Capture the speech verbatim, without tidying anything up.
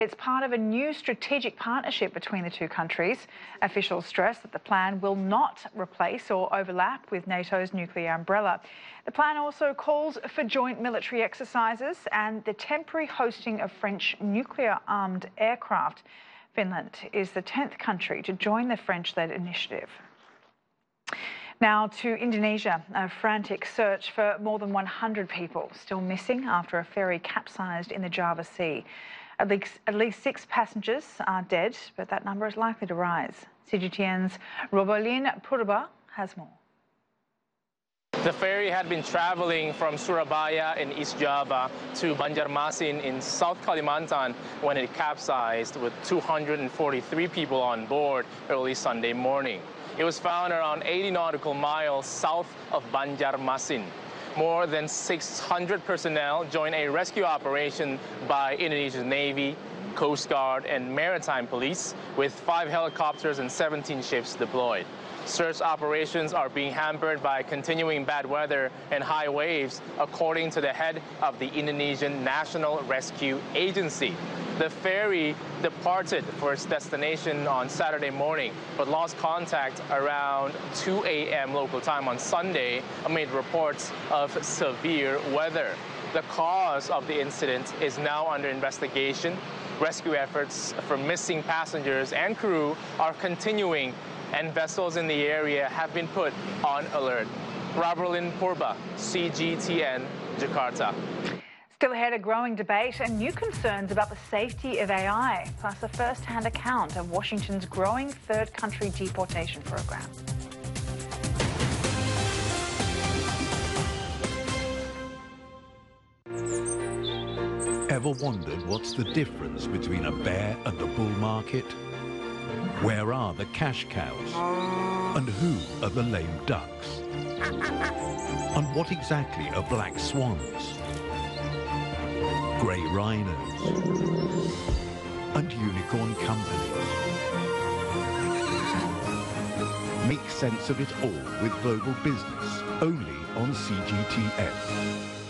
It's part of a new strategic partnership between the two countries. Officials stress that the plan will not replace or overlap with NATO's nuclear umbrella. The plan also calls for joint military exercises and the temporary hosting of French nuclear-armed aircraft. Finland is the tenth country to join the French-led initiative. Now to Indonesia, a frantic search for more than one hundred people still missing after a ferry capsized in the Java Sea. At least, at least six passengers are dead, but that number is likely to rise. C G T N's Robolin Purba has more. The ferry had been traveling from Surabaya in East Java to Banjarmasin in South Kalimantan when it capsized with two hundred forty-three people on board early Sunday morning. It was found around eighty nautical miles south of Banjarmasin. More than six hundred personnel joined a rescue operation by Indonesia's Navy, Coast Guard, and Maritime Police, with five helicopters and seventeen ships deployed. Search operations are being hampered by continuing bad weather and high waves, according to the head of the Indonesian National Rescue Agency. The ferry departed for its destination on Saturday morning, but lost contact around two A M local time on Sunday amid reports of severe weather. The cause of the incident is now under investigation. Rescue efforts for missing passengers and crew are continuing, and vessels in the area have been put on alert. Robolin Purba, C G T N, Jakarta. Still ahead, a growing debate and new concerns about the safety of A I, plus a first-hand account of Washington's growing third country deportation program. Ever wondered what's the difference between a bear and the bull market? Where are the cash cows? And who are the lame ducks? And what exactly are black swans? Grey rhinos? And unicorn companies? Make sense of it all with Global Business, only on C G T N.